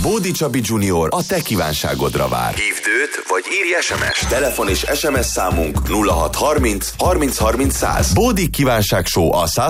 Bódi Csabi Junior a te kívánságodra vár. Hívd őt, vagy írj SMS-t. Telefon és SMS számunk 0630 30 30 100. Bódi kívánság show a